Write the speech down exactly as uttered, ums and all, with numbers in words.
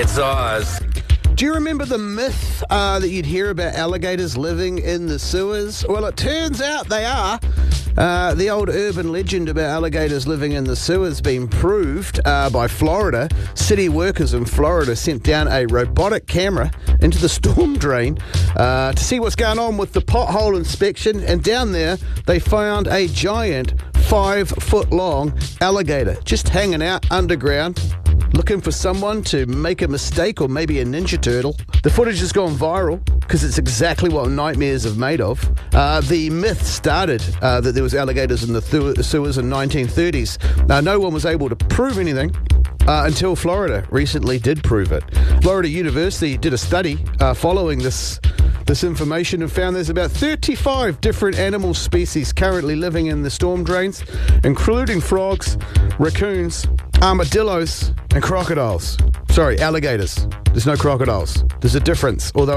It's Oz. Do you remember the myth uh, that you'd hear about alligators living in the sewers? Well, it turns out they are. Uh, the old urban legend about alligators living in the sewers been proved uh, by Florida. City workers in Florida sent down a robotic camera into the storm drain uh, to see what's going on with the pothole inspection, and down there they found a giant five-foot-long alligator just hanging out underground, looking for someone to make a mistake, or maybe a Ninja Turtle. The footage has gone viral because it's exactly what nightmares are made of. Uh, the myth started uh, that there was alligators in the th- sewers in nineteen thirties. Now, no one was able to prove anything uh, until Florida recently did prove it. Florida University did a study uh, following this this information and found there's about thirty-five different animal species currently living in the storm drains, including frogs, raccoons, armadillos, and crocodiles. Sorry, alligators. There's no crocodiles. There's a difference, although